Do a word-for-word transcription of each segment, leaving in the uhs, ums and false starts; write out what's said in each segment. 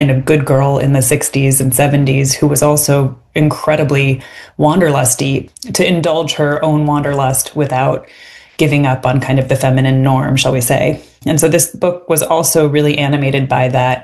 a good girl in the sixties and seventies who was also incredibly wanderlusty, to indulge her own wanderlust without giving up on kind of the feminine norm, shall we say. And so this book was also really animated by that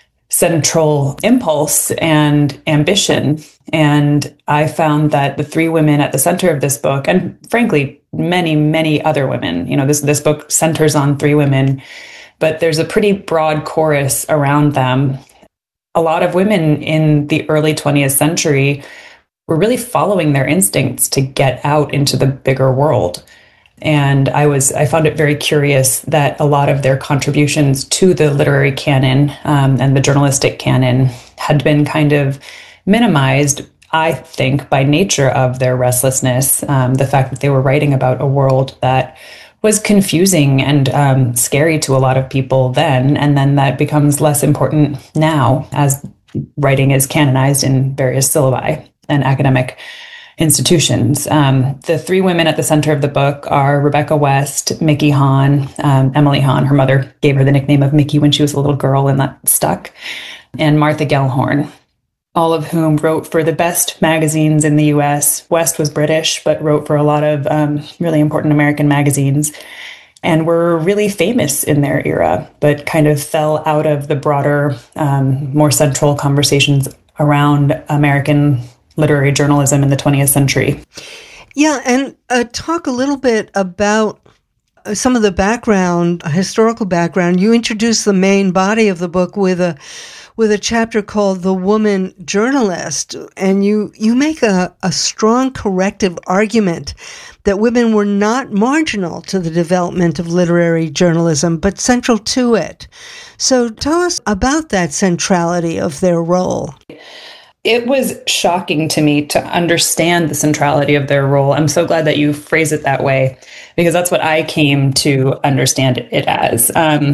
central impulse and ambition. And I found that the three women at the center of this book, and frankly, many, many other women, you know, this, this book centers on three women, but there's a pretty broad chorus around them. A lot of women in the early twentieth century were really following their instincts to get out into the bigger world. And I was, I found it very curious that a lot of their contributions to the literary canon um, and the journalistic canon had been kind of minimized, I think, by nature of their restlessness. Um, the fact that they were writing about a world that was confusing and um, scary to a lot of people then, and then that becomes less important now as writing is canonized in various syllabi and academic institutions. Um, the three women at the center of the book are Rebecca West, Mickey Hahn, um, Emily Hahn. Her mother gave her the nickname of Mickey when she was a little girl, and that stuck, and Martha Gellhorn, all of whom wrote for the best magazines in the U S. West was British, but wrote for a lot of um, really important American magazines, and were really famous in their era, but kind of fell out of the broader, um, more central conversations around American literary journalism in the twentieth century. Yeah, and uh, talk a little bit about some of the background, historical background. You introduce the main body of the book with a with a chapter called The Woman Journalist, and you, you make a, a strong corrective argument that women were not marginal to the development of literary journalism, but central to it. So tell us about that centrality of their role. It was shocking to me to understand the centrality of their role. I'm so glad that you phrase it that way, because that's what I came to understand it as. Um,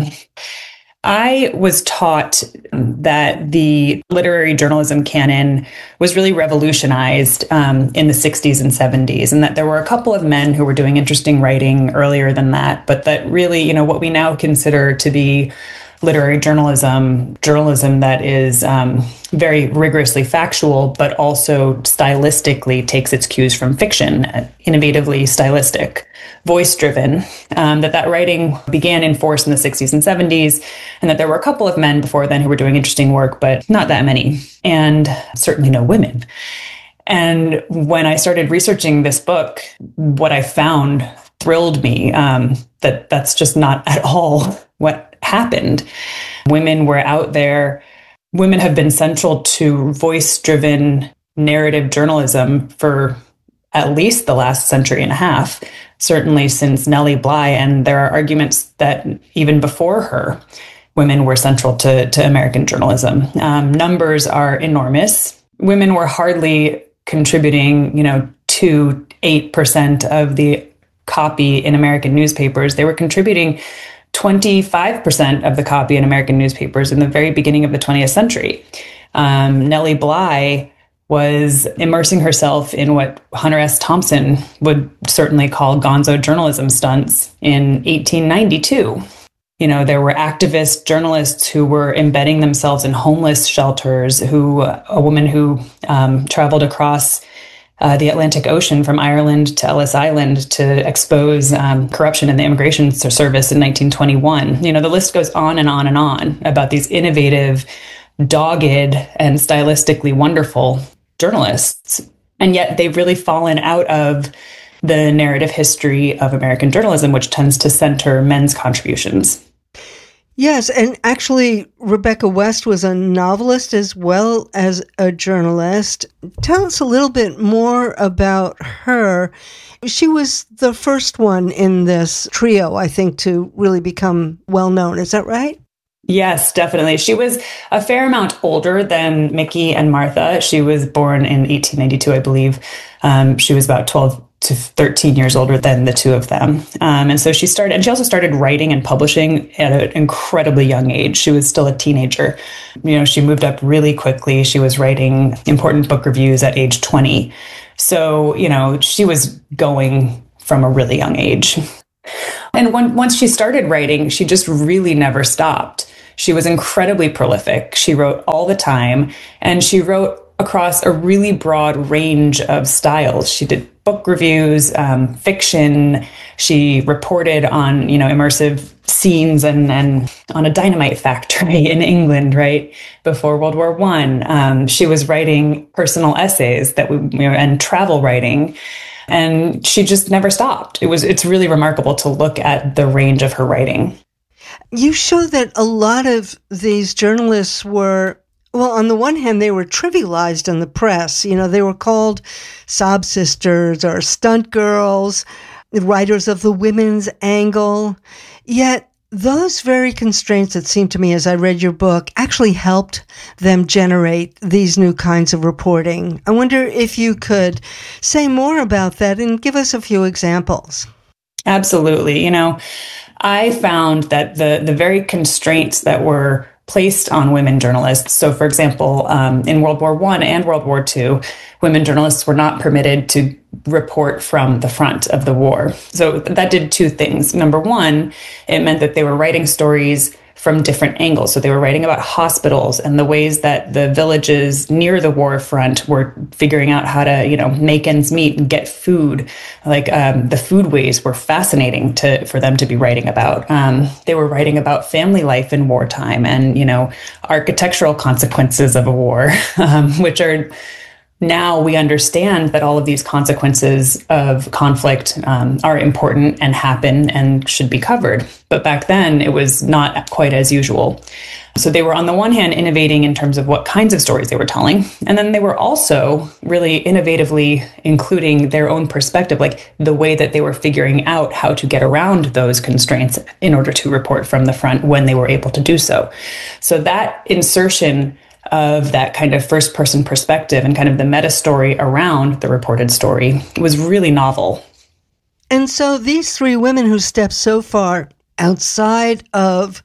I was taught that the literary journalism canon was really revolutionized um, in the sixties and seventies, and that there were a couple of men who were doing interesting writing earlier than that, but that really, you know, what we now consider to be literary journalism, journalism that is um, very rigorously factual, but also stylistically takes its cues from fiction, uh, innovatively stylistic, voice-driven, um, that that writing began in force in the sixties and seventies, and that there were a couple of men before then who were doing interesting work, but not that many, and certainly no women. And when I started researching this book, what I found thrilled me, um, that that's just not at all what happened. Women were out there. Women have been central to voice-driven narrative journalism for at least the last century and a half, certainly since Nellie Bly. And there are arguments that even before her, women were central to, to American journalism. Um, numbers are enormous. Women were hardly contributing, you know, to eight percent of the copy in American newspapers. They were contributing twenty-five percent of the copy in American newspapers in the very beginning of the twentieth century. Um, Nellie Bly was immersing herself in what Hunter S. Thompson would certainly call gonzo journalism stunts in eighteen ninety-two. You know, there were activist journalists who were embedding themselves in homeless shelters, who, a woman who um, traveled across Uh, the Atlantic Ocean from Ireland to Ellis Island to expose um, corruption in the immigration service in nineteen twenty-one. You know, the list goes on and on and on about these innovative, dogged, and stylistically wonderful journalists. And yet they've really fallen out of the narrative history of American journalism, which tends to center men's contributions. Yes, and actually, Rebecca West was a novelist as well as a journalist. Tell us a little bit more about her. She was the first one in this trio, I think, to really become well-known. Is that right? Yes, definitely. She was a fair amount older than Mickey and Martha. She was born in eighteen ninety-two, I believe. Um, she was about twelve to thirteen years older than the two of them. Um, and so she started, and she also started writing and publishing at an incredibly young age. She was still a teenager. You know, she moved up really quickly. She was writing important book reviews at age twenty. So, you know, she was going from a really young age. And when, once she started writing, she just really never stopped. She was incredibly prolific. She wrote all the time, and she wrote across a really broad range of styles. She did book reviews, um, fiction. She reported on, you know, immersive scenes and, and on a dynamite factory in England, right, before World War One. Um, she was writing personal essays that we, you know, and travel writing. And she just never stopped. It was, it's really remarkable to look at the range of her writing. You show that a lot of these journalists were, well, on the one hand, they were trivialized in the press. You know, they were called sob sisters or stunt girls, writers of the women's angle. Yet those very constraints, it seemed to me as I read your book, actually helped them generate these new kinds of reporting. I wonder if you could say more about that and give us a few examples. Absolutely. You know, I found that the the very constraints that were placed on women journalists. So, for example, um, in World War One and World War Two, women journalists were not permitted to report from the front of the war. So that did two things. Number one, it meant that they were writing stories from different angles. So they were writing about hospitals and the ways that the villages near the war front were figuring out how to, you know, make ends meet and get food. Like um, the foodways were fascinating to for them to be writing about. Um, they were writing about family life in wartime and, you know, architectural consequences of a war, um, which are now we understand that all of these consequences of conflict um, are important and happen and should be covered. But back then, it was not quite as usual. So they were, on the one hand, innovating in terms of what kinds of stories they were telling. And then they were also really innovatively including their own perspective, like the way that they were figuring out how to get around those constraints in order to report from the front when they were able to do so. So that insertion of that kind of first person perspective and kind of the meta story around the reported story was really novel. And so these three women who stepped so far outside of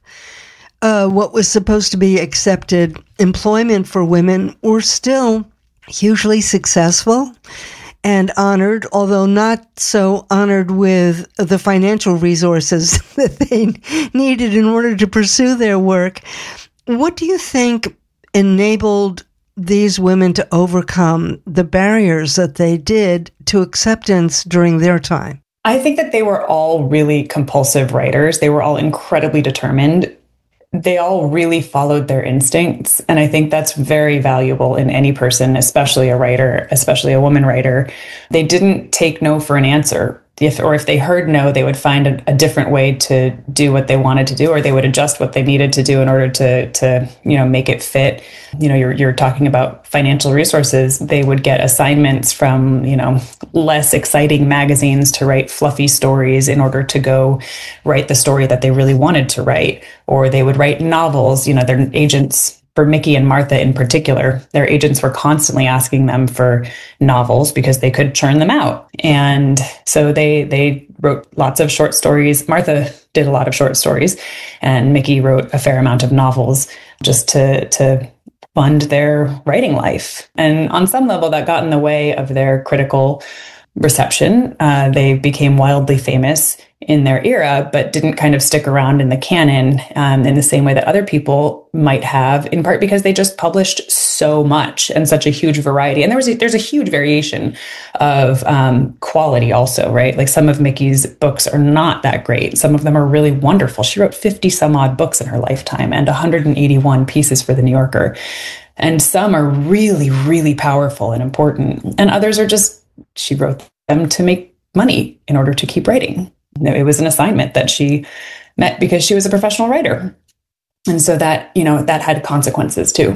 uh, what was supposed to be accepted employment for women were still hugely successful and honored, although not so honored with the financial resources that they needed in order to pursue their work. What do you think enabled these women to overcome the barriers that they did to acceptance during their time? I think that they were all really compulsive writers. They were all incredibly determined. They all really followed their instincts. And I think that's very valuable in any person, especially a writer, especially a woman writer. They didn't take no for an answer. If, or if they heard no, they would find a, a different way to do what they wanted to do, or they would adjust what they needed to do in order to, to, you know, make it fit. You know, you're, you're talking about financial resources. They would get assignments from, you know, less exciting magazines to write fluffy stories in order to go write the story that they really wanted to write. Or they would write novels. You know, their agents, for Mickey and Martha in particular, their agents were constantly asking them for novels because they could churn them out. And so they they wrote lots of short stories. Martha did a lot of short stories, and Mickey wrote a fair amount of novels just to to fund their writing life. And on some level, that got in the way of their critical reception. Uh, they became wildly famous in their era, but didn't kind of stick around in the canon um, in the same way that other people might have, in part because they just published so much and such a huge variety. And there was a, there's a huge variation of um, quality also, right? Like some of Mickey's books are not that great. Some of them are really wonderful. She wrote fifty some odd books in her lifetime and one hundred eighty-one pieces for the New Yorker. And some are really, really powerful and important. And others are just, she wrote them to make money in order to keep writing. It was an assignment that she met because she was a professional writer. And so that, you know, that had consequences too.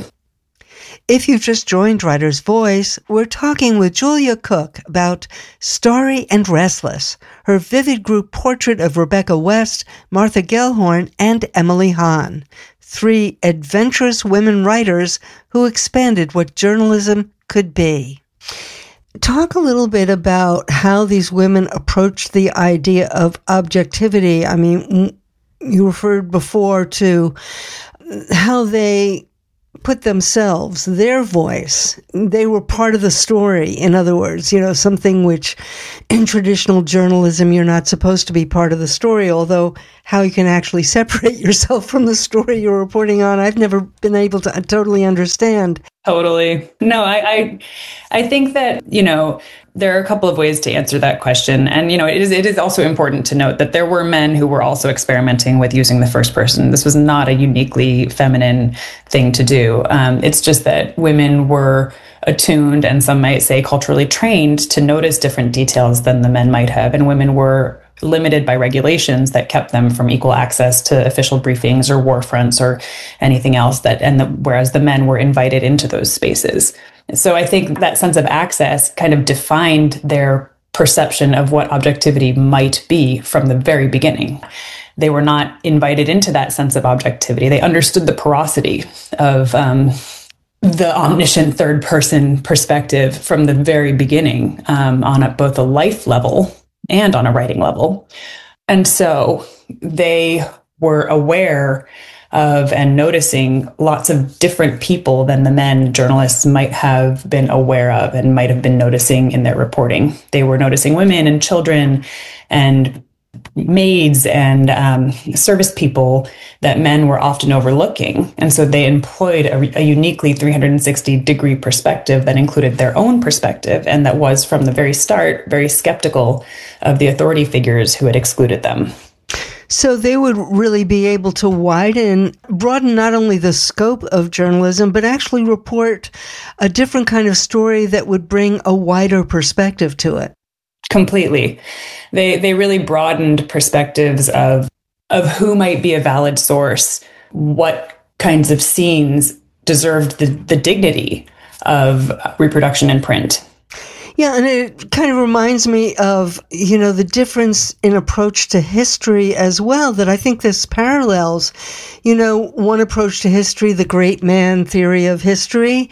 If you've just joined Writer's Voice, we're talking with Julia Cook about Starry and Restless, her vivid group portrait of Rebecca West, Martha Gellhorn, and Emily Hahn, three adventurous women writers who expanded what journalism could be. Talk a little bit about how these women approached the idea of objectivity. I mean, you referred before to how they put themselves, their voice. They were part of the story, in other words, you know, something which in traditional journalism you're not supposed to be part of the story, although how you can actually separate yourself from the story you're reporting on, I've never been able to totally understand. Totally. No, I, I, I think that, you know, there are a couple of ways to answer that question. And, you know, it is, it is also important to note that there were men who were also experimenting with using the first person. This was not a uniquely feminine thing to do. Um, it's just that women were attuned, and some might say culturally trained, to notice different details than the men might have. And women were limited by regulations that kept them from equal access to official briefings or war fronts or anything else, that, and the, whereas the men were invited into those spaces. So I think that sense of access kind of defined their perception of what objectivity might be from the very beginning. They were not invited into that sense of objectivity. They understood the porosity of um, the omniscient third person perspective from the very beginning, um, on a, both a life level and on a writing level. And so they were aware of and noticing lots of different people than the men journalists might have been aware of and might have been noticing in their reporting. They were noticing women and children and maids and um, service people that men were often overlooking. And so they employed a, a uniquely three hundred sixty degree perspective that included their own perspective, and that was from the very start very skeptical of the authority figures who had excluded them. So they would really be able to widen, broaden not only the scope of journalism, but actually report a different kind of story that would bring a wider perspective to it. Completely. They they really broadened perspectives of of who might be a valid source, what kinds of scenes deserved the, the dignity of reproduction in print. Yeah, and it kind of reminds me of, you know, the difference in approach to history as well, that I think this parallels, you know, one approach to history, the great man theory of history,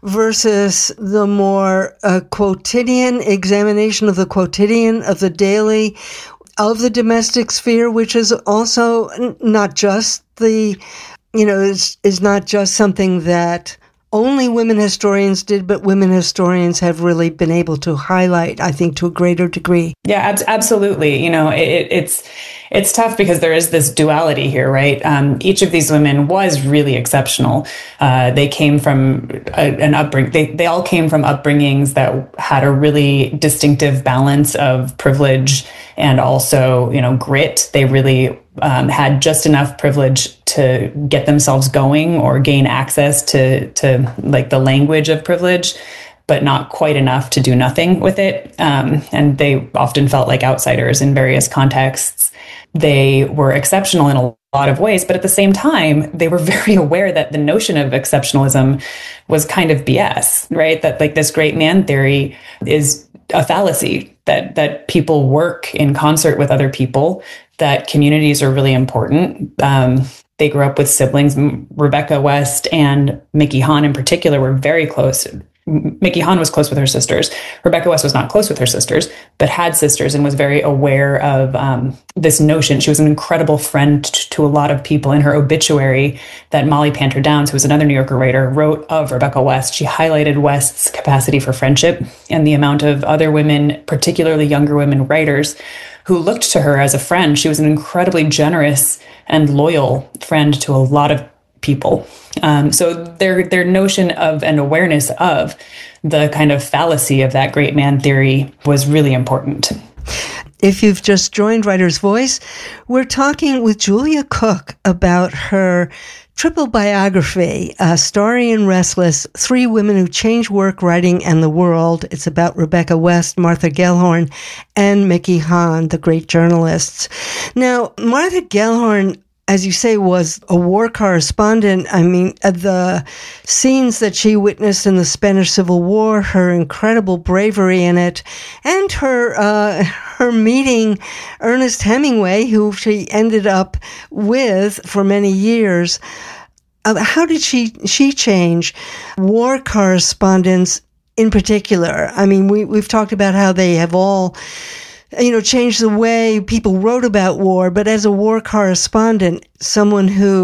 versus the more uh, quotidian examination of the quotidian, of the daily, of the domestic sphere, which is also not just the, you know, is, is not just something that only women historians did, but women historians have really been able to highlight, I think, to a greater degree. Yeah, ab- absolutely. You know, it, it's it's tough because there is this duality here, right? Um, each of these women was really exceptional. Uh, they came from a, an upbringing. They they all came from upbringings that had a really distinctive balance of privilege and also, you know, grit. They really um, had just enough privilege to get themselves going or gain access to to like the language of privilege, but not quite enough to do nothing with it. Um, and they often felt like outsiders in various contexts. They were exceptional in a lot of ways, but at the same time, they were very aware that the notion of exceptionalism was kind of B S, right? That like this great man theory is a fallacy, that that people work in concert with other people, that communities are really important. Um, they grew up with siblings. Rebecca West and Mickey Hahn in particular were very close. Mickey Hahn was close with her sisters. Rebecca West was not close with her sisters, but had sisters and was very aware of um, this notion. She was an incredible friend t- to a lot of people. In her obituary that Molly Panter Downs, who was another New Yorker writer, wrote of Rebecca West, she highlighted West's capacity for friendship and the amount of other women, particularly younger women writers, who looked to her as a friend. She was an incredibly generous and loyal friend to a lot of people. Um, so their their notion of an awareness of the kind of fallacy of that great man theory was really important. If you've just joined Writer's Voice, we're talking with Julia Cook about her triple biography, uh, Starry and Restless, Three Women Who Changed Work, Writing, and the World. It's about Rebecca West, Martha Gellhorn, and Mickey Hahn, the great journalists. Now, Martha Gellhorn, as you say, was a war correspondent. I mean, the scenes that she witnessed in the Spanish Civil War, her incredible bravery in it, and her uh, her meeting Ernest Hemingway, who she ended up with for many years. Uh, how did she she change war correspondents in particular? I mean, we we've talked about how they have all, you know, changed the way people wrote about war, but as a war correspondent, someone who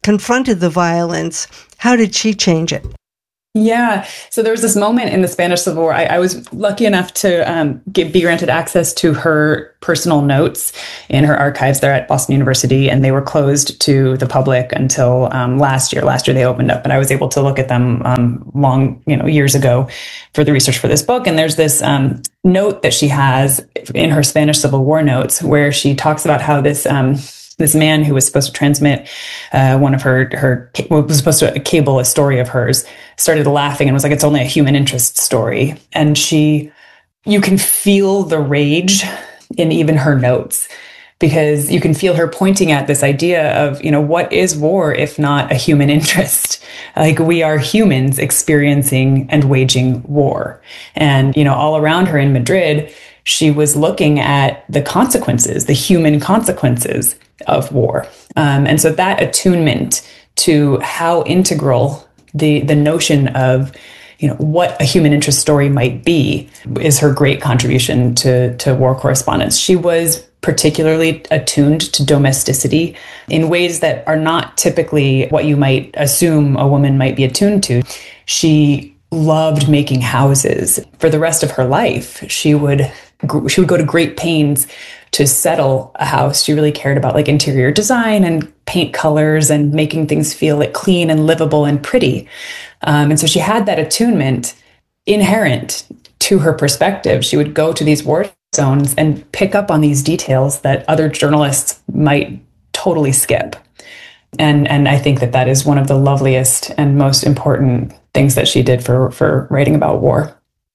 confronted the violence. How did she change it? Yeah. So there was this moment in the Spanish Civil War. I, I was lucky enough to um, get, be granted access to her personal notes in her archives there at Boston University, and they were closed to the public until um, last year. Last year they opened up, and I was able to look at them um, long, you know, years ago for the research for this book. And there's this um, note that she has in her Spanish Civil War notes where she talks about how this. Um, This man who was supposed to transmit uh, one of her, her was supposed to cable a story of hers, started laughing and was like, it's only a human interest story. And she, you can feel the rage in even her notes, because you can feel her pointing at this idea of, you know, what is war if not a human interest? Like, we are humans experiencing and waging war. And, you know, all around her in Madrid, she was looking at the consequences, the human consequences of war. Um, and so that attunement to how integral the the notion of, you know, what a human interest story might be is her great contribution to, to war correspondence. She was particularly attuned to domesticity in ways that are not typically what you might assume a woman might be attuned to. She loved making houses. For the rest of her life, she would she would go to great pains to settle a house. She really cared about like interior design and paint colors and making things feel like clean and livable and pretty. Um, and so she had that attunement inherent to her perspective. She would go to these war zones and pick up on these details that other journalists might totally skip. And and I think that that is one of the loveliest and most important things that she did for, for writing about war.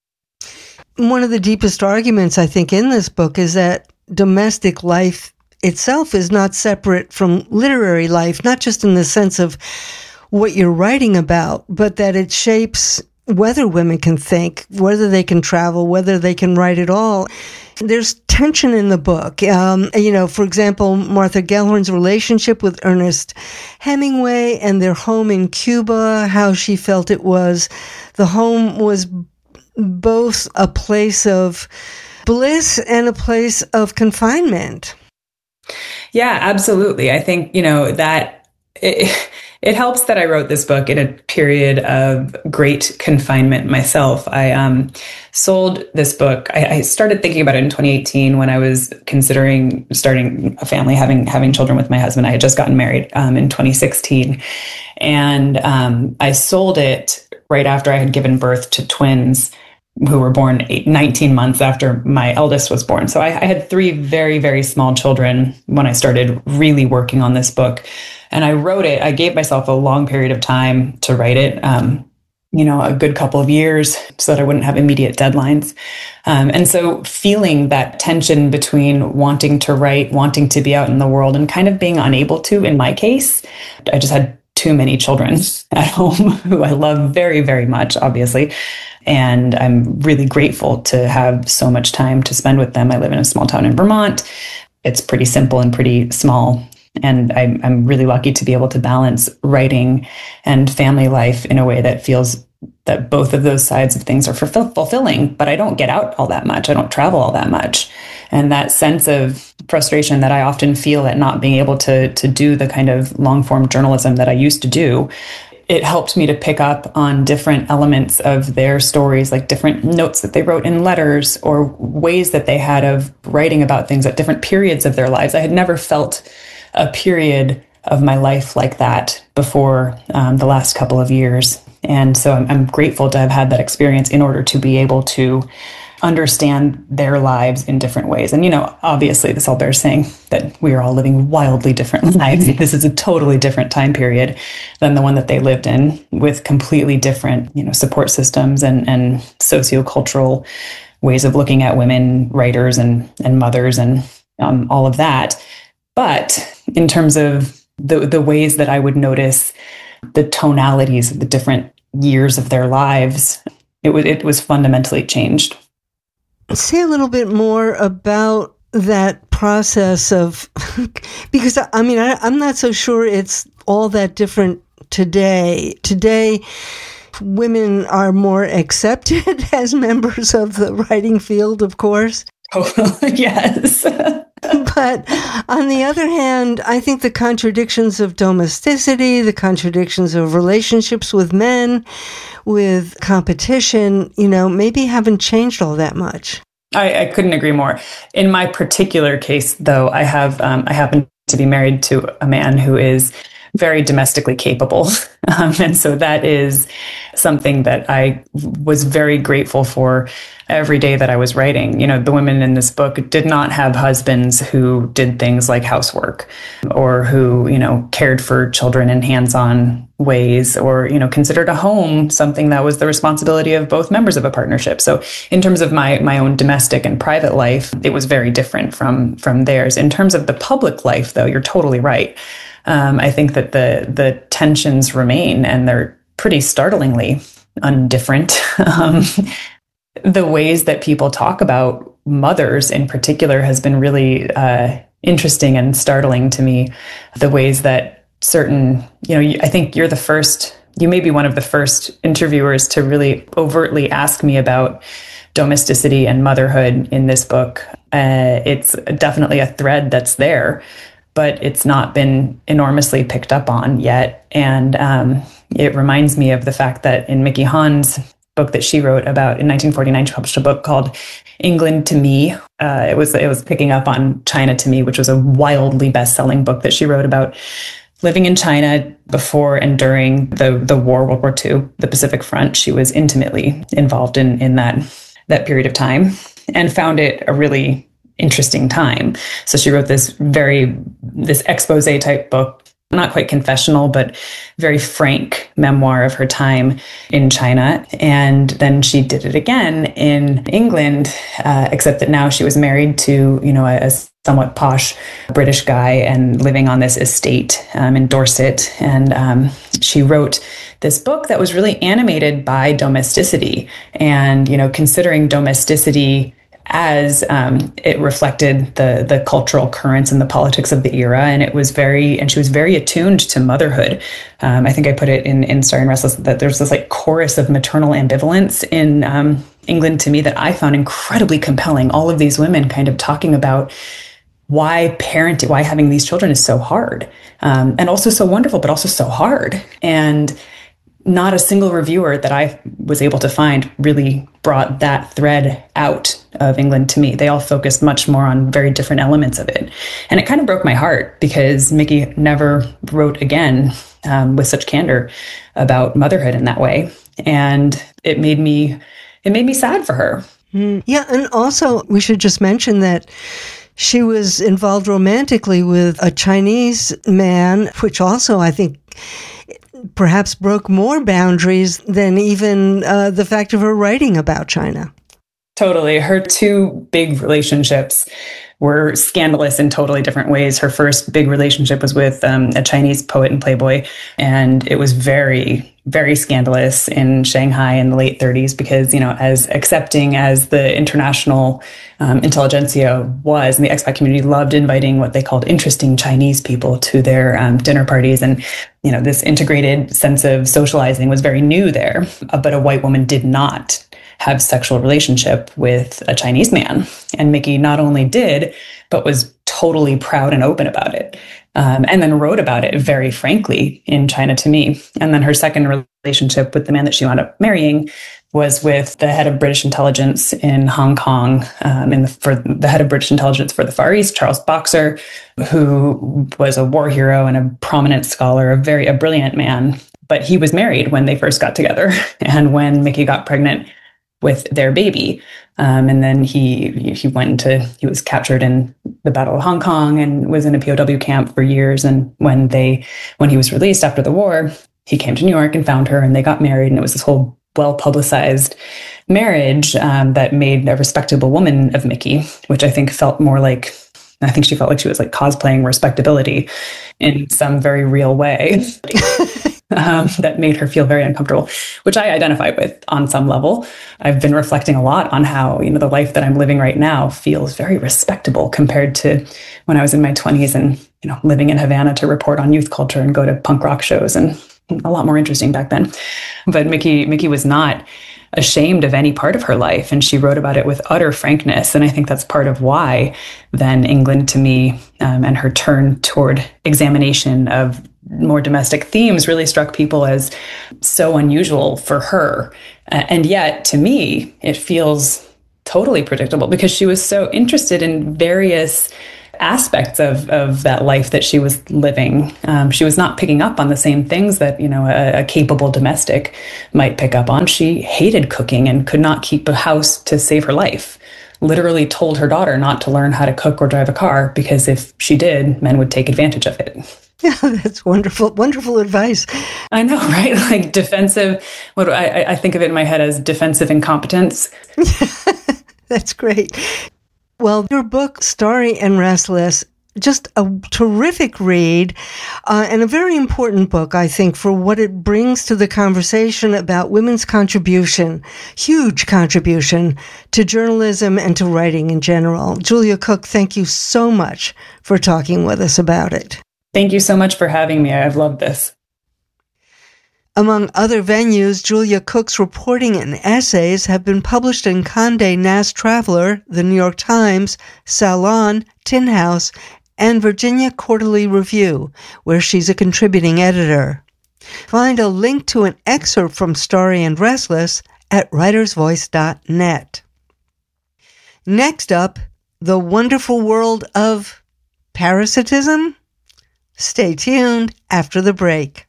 One of the deepest arguments, I think, in this book is that domestic life itself is not separate from literary life, not just in the sense of what you're writing about, but that it shapes whether women can think, whether they can travel, whether they can write at all. There's tension in the book. Um, you know, for example, Martha Gellhorn's relationship with Ernest Hemingway and their home in Cuba, how she felt it was, the home was both a place of bliss and a place of confinement. Yeah, absolutely. I think, you know, that it, it helps that I wrote this book in a period of great confinement myself. I um, sold this book. I, I started thinking about it in twenty eighteen when I was considering starting a family, having having children with my husband. I had just gotten married um, in twenty sixteen. And um, I sold it right after I had given birth to twins who were born eight, nineteen months after my eldest was born. So I, I had three very, very small children when I started really working on this book. And I wrote it, I gave myself a long period of time to write it, um, you know, a good couple of years so that I wouldn't have immediate deadlines. Um, and so feeling that tension between wanting to write, wanting to be out in the world, and kind of being unable to, in my case, I just had too many children at home who I love very, very much, obviously. And I'm really grateful to have so much time to spend with them. I live in a small town in Vermont. It's pretty simple and pretty small. And I'm, I'm really lucky to be able to balance writing and family life in a way that feels that both of those sides of things are fulfill- fulfilling, but I don't get out all that much. I don't travel all that much. And that sense of frustration that I often feel at not being able to, to do the kind of long form journalism that I used to do, it helped me to pick up on different elements of their stories, like different notes that they wrote in letters or ways that they had of writing about things at different periods of their lives. I had never felt a period of my life like that before um, the last couple of years. And so I'm, I'm grateful to have had that experience in order to be able to understand their lives in different ways. And, you know, obviously this all bears saying that we are all living wildly different lives. This is a totally different time period than the one that they lived in, with completely different, you know, support systems and, and sociocultural ways of looking at women, writers and, and mothers and um, all of that. But in terms of the the ways that I would notice the tonalities of the different years of their lives, it was it was fundamentally changed. Say a little bit more about that process of, because I mean, I, I'm not so sure it's all that different today. Today, women are more accepted as members of the writing field, of course. Oh, yes. But on the other hand, I think the contradictions of domesticity, the contradictions of relationships with men, with competition, you know, maybe haven't changed all that much. I, I couldn't agree more. In my particular case, though, I have um, I happen to be married to a man who is very domestically capable. Um, and so that is something that I was very grateful for every day that I was writing. You know, the women in this book did not have husbands who did things like housework or who, you know, cared for children in hands-on ways or, you know, considered a home something that was the responsibility of both members of a partnership. So in terms of my my own domestic and private life, it was very different from from theirs. In terms of the public life, though, you're totally right. Um, I think that the the tensions remain, and they're pretty startlingly undifferent. um, the ways that people talk about mothers in particular has been really uh, interesting and startling to me. The ways that certain, you know, I think you're the first, you may be one of the first interviewers to really overtly ask me about domesticity and motherhood in this book. Uh, it's definitely a thread that's there, but it's not been enormously picked up on yet. And um, it reminds me of the fact that in Mickey Hahn's book that she wrote about in nineteen forty-nine, she published a book called England to Me. Uh, it was it was picking up on China to Me, which was a wildly best-selling book that she wrote about living in China before and during the the war, World War Two, the Pacific Front. She was intimately involved in in that that period of time and found it a really interesting time. So she wrote this very, this expose type book, not quite confessional, but very frank memoir of her time in China. And then she did it again in England, uh, except that now she was married to, you know, a, a somewhat posh British guy and living on this estate um, in Dorset. And um, she wrote this book that was really animated by domesticity and, you know, considering domesticity as um, it reflected the the cultural currents and the politics of the era. And it was very, and she was very attuned to motherhood. Um, I think I put it in, in Starry and Restless that there's this like chorus of maternal ambivalence in um, England to Me that I found incredibly compelling. All of these women kind of talking about why parenting, why having these children is so hard, um, and also so wonderful, but also so hard. And not a single reviewer that I was able to find really brought that thread out of England to Me. They all focused much more on very different elements of it. And it kind of broke my heart because Mickey never wrote again um, with such candor about motherhood in that way. And it made me, it made me sad for her. Mm. Yeah. And also we should just mention that she was involved romantically with a Chinese man, which also I think perhaps broke more boundaries than even uh, the fact of her writing about China. Totally. Her two big relationships were scandalous in totally different ways. Her first big relationship was with um, a Chinese poet and playboy, and it was very, very scandalous in Shanghai in the late thirties because, you know, as accepting as the international um, intelligentsia was, and the expat community loved inviting what they called interesting Chinese people to their um, dinner parties. And, you know, this integrated sense of socializing was very new there, but a white woman did not have sexual relationship with a Chinese man. And Mickey not only did, but was totally proud and open about it. Um, and then wrote about it very frankly in China to Me. And then her second relationship with the man that she wound up marrying was with the head of British intelligence in Hong Kong, um, in the, for the head of British intelligence for the Far East, Charles Boxer, who was a war hero and a prominent scholar, a very a brilliant man. But he was married when they first got together. And when Mickey got pregnant with their baby. Um, and then he he went into, he was captured in the Battle of Hong Kong and was in a P O W camp for years. And when they, when he was released after the war, he came to New York and found her and they got married. And it was this whole well-publicized marriage um, that made a respectable woman of Mickey, which I think felt more like, I think she felt like she was like cosplaying respectability in some very real way. Um, that made her feel very uncomfortable, which I identify with on some level. I've been reflecting a lot on how, you know, the life that I'm living right now feels very respectable compared to when I was in my twenties and, you know, living in Havana to report on youth culture and go to punk rock shows, and a lot more interesting back then. But Mickey, Mickey was not ashamed of any part of her life. And she wrote about it with utter frankness. And I think that's part of why then England to Me um, and her turn toward examination of more domestic themes really struck people as so unusual for her. Uh, and yet, to me, it feels totally predictable because she was so interested in various aspects of, of that life that she was living. Um, she was not picking up on the same things that, you know, a, a capable domestic might pick up on. She hated cooking and could not keep a house to save her life. Literally told her daughter not to learn how to cook or drive a car because if she did, men would take advantage of it. Yeah, that's wonderful, wonderful advice. I know, right? Like defensive, what I, I think of it in my head as defensive incompetence. That's great. Well, your book, Starry and Restless, just a terrific read uh, and a very important book, I think, for what it brings to the conversation about women's contribution, huge contribution to journalism and to writing in general. Julia Cook, thank you so much for talking with us about it. Thank you so much for having me. I've loved this. Among other venues, Julia Cook's reporting and essays have been published in Condé Nast Traveler, The New York Times, Salon, Tin House, and Virginia Quarterly Review, where she's a contributing editor. Find a link to an excerpt from Starry and Restless at writers voice dot net. Next up, the wonderful world of parasitism. Stay tuned after the break.